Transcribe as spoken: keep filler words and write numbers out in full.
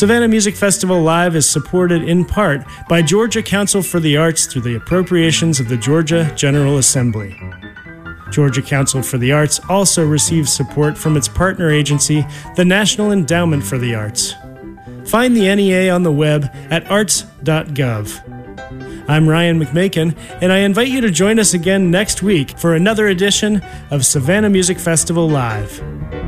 Savannah Music Festival Live is supported in part by Georgia Council for the Arts through the appropriations of the Georgia General Assembly. Georgia Council for the Arts also receives support from its partner agency, the National Endowment for the Arts. Find the N E A on the web at arts dot gov. I'm Ryan McMakin, and I invite you to join us again next week for another edition of Savannah Music Festival Live.